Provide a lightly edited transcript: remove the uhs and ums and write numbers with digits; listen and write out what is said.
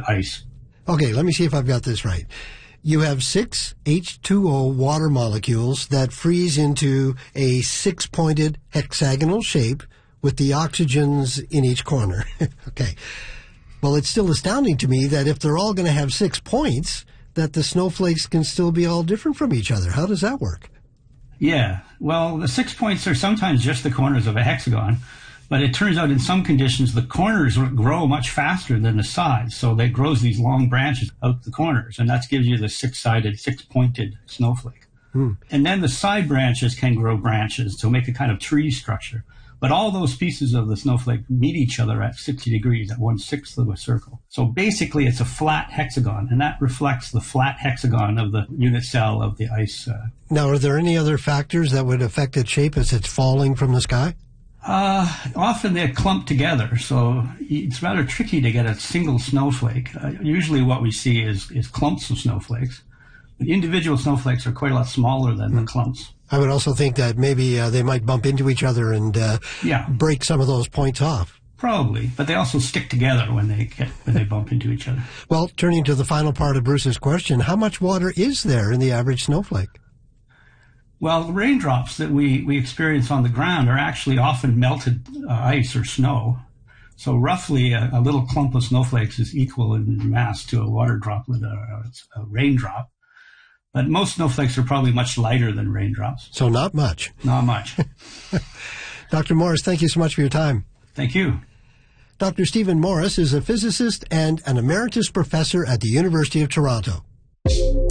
ice. Okay, let me see if I've got this right. You have 6 H2O water molecules that freeze into a 6-pointed hexagonal shape with the oxygens in each corner. Okay. Well, it's still astounding to me that if they're all going to have 6 points, that the snowflakes can still be all different from each other. How does that work? Yeah, well, the 6 points are sometimes just the corners of a hexagon, but it turns out in some conditions the corners grow much faster than the sides, so they grows these long branches out the corners, and that gives you the 6-sided, 6-pointed snowflake. And then the side branches can grow branches to make a kind of tree structure. But all those pieces of the snowflake meet each other at 60 degrees, at 1/6 of a circle. So basically it's a flat hexagon, and that reflects the flat hexagon of the unit cell of the ice. Now, are there any other factors that would affect its shape as it's falling from the sky? Often they're clumped together, so it's rather tricky to get a single snowflake. Usually what we see is clumps of snowflakes. The individual snowflakes are quite a lot smaller than the clumps. I would also think that maybe they might bump into each other and break some of those points off. Probably, but they also stick together when they bump into each other. Well, turning to the final part of Bruce's question, how much water is there in the average snowflake? Well, the raindrops that we experience on the ground are actually often melted ice or snow. So roughly a little clump of snowflakes is equal in mass to a water droplet, a raindrop. But most snowflakes are probably much lighter than raindrops. So not much. Not much. Dr. Morris, thank you so much for your time. Thank you. Dr. Stephen Morris is a physicist and an emeritus professor at the University of Toronto.